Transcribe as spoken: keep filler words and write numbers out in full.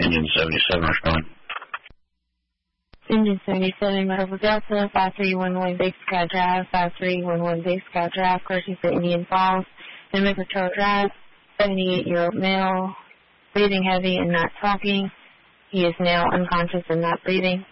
Engine seventy-seven, respond. Engine seventy-seven, Medical Delta, five three one one Big Sky Drive, five three one one Big Sky Drive, crossing for Indian Falls, New Patrol Drive, seventy-eight-year-old male, breathing heavy and not talking. He is now unconscious and not breathing.